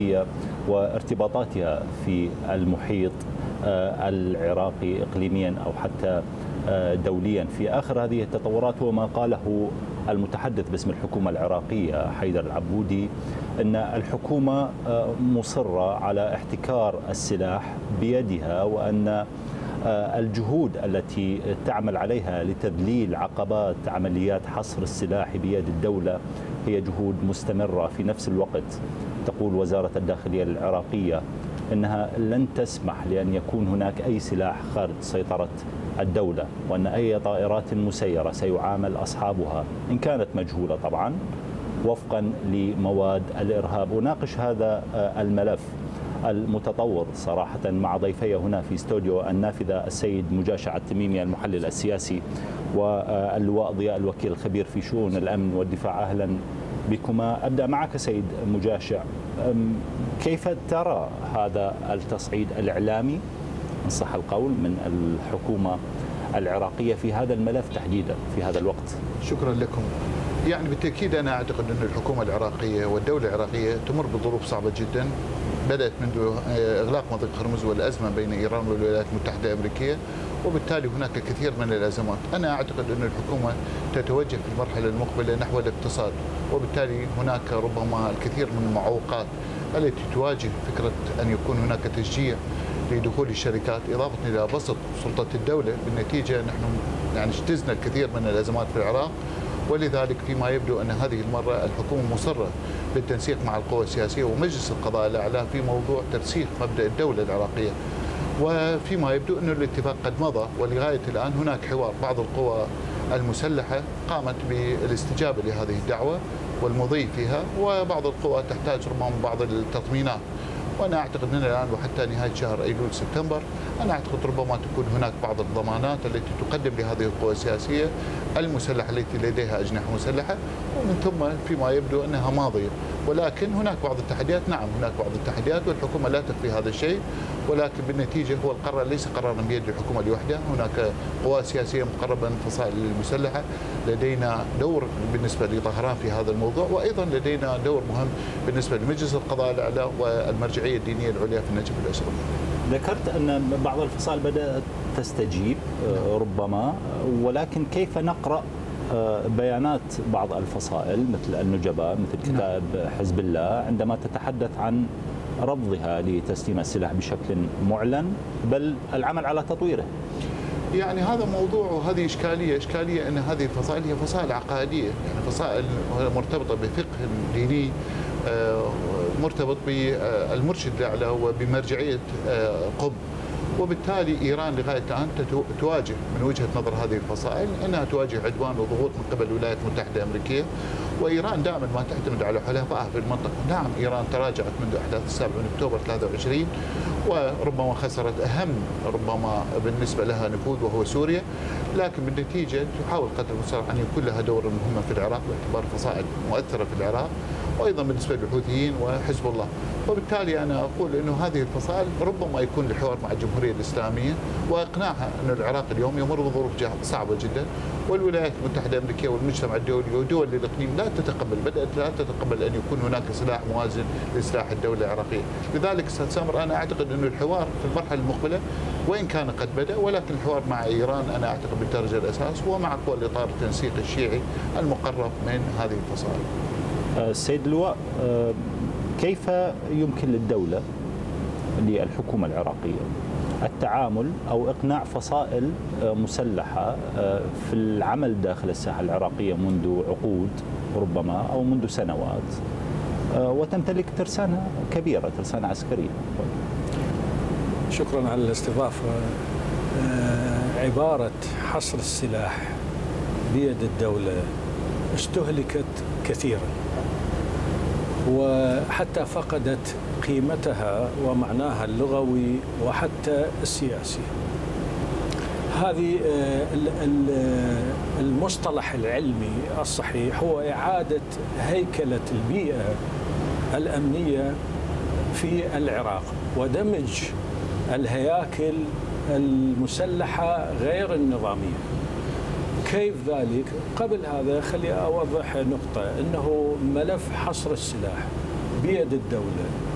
وارتباطاتها في المحيط العراقي إقليميا أو حتى دوليا. في آخر هذه التطورات هو ما قاله المتحدث باسم الحكومة العراقية حيدر العبودي، أن الحكومة مصرة على احتكار السلاح بيدها، وأن الجهود التي تعمل عليها لتذليل عقبات عمليات حصر السلاح بيد الدولة هي جهود مستمرة. في نفس الوقت تقول وزارة الداخلية العراقية أنها لن تسمح لأن يكون هناك أي سلاح خارج سيطرة الدولة، وأن أي طائرات مسيرة سيعامل أصحابها إن كانت مجهولة طبعا وفقا لمواد الإرهاب. أناقش هذا الملف المتطور صراحة مع ضيفي هنا في استوديو النافذة السيد مجاشع التميمي المحلل السياسي، واللواء ضياء الوكيل الخبير في شؤون الأمن والدفاع. أهلا بكما. أبدأ معك سيد مجاشع، كيف ترى هذا التصعيد الإعلامي إن صح القول من الحكومة العراقية في هذا الملف تحديدا في هذا الوقت؟ شكرا لكم. يعني بالتأكيد أنا أعتقد أن الحكومة العراقية والدولة العراقية تمر بظروف صعبة جدا، بدأت منذ إغلاق مضيق هرمز والأزمة بين إيران والولايات المتحدة الأمريكية، وبالتالي هناك الكثير من الأزمات. أنا أعتقد أن الحكومة تتوجه في المرحلة المقبلة نحو الاقتصاد، وبالتالي هناك ربما الكثير من المعوقات التي تواجه فكرة أن يكون هناك تشجيع لدخول الشركات، إضافة إلى بسط سلطة الدولة. بالنتيجة نحن يعني اجتزنا الكثير من الأزمات في العراق، ولذلك فيما يبدو أن هذه المرة الحكومة مصرة بالتنسيق مع القوى السياسية ومجلس القضاء الأعلى في موضوع ترسيخ مبدأ الدولة العراقية. وفيما يبدو أن الاتفاق قد مضى، ولغاية الآن هناك حوار. بعض القوى المسلحة قامت بالاستجابة لهذه الدعوة والمضي فيها، وبعض القوى تحتاج ربما بعض التطمينات. وأنا أعتقد أن الآن وحتى نهاية شهر أيلول سبتمبر أنا أعتقد ربما تكون هناك بعض الضمانات التي تقدم لهذه القوى السياسية المسلحة التي لديها أجنحة مسلحة، ومن ثم فيما يبدو أنها ماضية. ولكن هناك بعض التحديات، نعم هناك بعض التحديات والحكومة لا تخفي هذا الشيء، ولكن بالنتيجة هو القرار ليس قرارا بيد الحكومة لوحدها. هناك قوى سياسية مقربة من الفصائل المسلحة، لدينا دور بالنسبة لطهران في هذا الموضوع، وأيضا لدينا دور مهم بالنسبة لمجلس القضاء الأعلى والمرجعية الدينية العليا في النجف الأشرف. ذكرت أن بعض الفصائل بدأت تستجيب ربما، ولكن كيف نقرأ بيانات بعض الفصائل مثل النجباء مثل كتاب حزب الله عندما تتحدث عن رفضها لتسليم السلاح بشكل معلن، بل العمل على تطويره؟ يعني هذا موضوع وهذه إشكالية أن هذه الفصائل هي فصائل عقائدية، يعني فصائل مرتبطة بفقه ديني مرتبط بالمرشد الأعلى وبمرجعية قطب. وبالتالي إيران لغاية الآن تواجه من وجهة نظر هذه الفصائل أنها تواجه عدوان وضغوط من قبل الولايات المتحدة الأمريكية، وإيران دائما ما تعتمد على حلفائها في المنطقة. نعم إيران تراجعت منذ أحداث 7 أكتوبر 23 وربما خسرت أهم ربما بالنسبة لها نفوذ وهو سوريا، لكن بالنتيجة تحاول قدر المستطاع أن يكون لها دور مهم في العراق باعتبار فصائل مؤثرة في العراق، وأيضا بالنسبة للحوثيين وحزب الله. وبالتالي أنا أقول أنه هذه الفصائل ربما يكون الحوار مع الجمهورية الإسلامية وإقناعها أن العراق اليوم يمر بظروف صعبة جدا، والولايات المتحدة الأمريكية والمجتمع الدولي ودول الإقليم بدأت لا تتقبل أن يكون هناك سلاح موازن لسلاح الدولة العراقية. لذلك أستاذ سامر أنا أعتقد أن الحوار في المرحلة المقبلة وإن كان قد بدأ، ولكن الحوار مع إيران أنا أعتقد بالدرجة الأساس ومع قوى الإطار التنسيقي الشيعي المقرب من هذه الفصائل. السيد اللواء، كيف يمكن للدولة للحكومة العراقية التعامل أو إقناع فصائل مسلحة في العمل داخل الساحة العراقية منذ عقود ربما أو منذ سنوات وتمتلك ترسانة كبيرة، ترسانة عسكرية؟ شكرا على الاستضافة. عبارة حصر السلاح بيد الدولة استهلكت كثيرا وحتى فقدت قيمتها ومعناها اللغوي وحتى السياسي. هذه المصطلح العلمي الصحيح هو إعادة هيكلة البيئة الأمنية في العراق ودمج الهياكل المسلحة غير النظامية. كيف ذلك؟ قبل هذا خلي أوضح نقطة، أنه ملف حصر السلاح بيد الدولة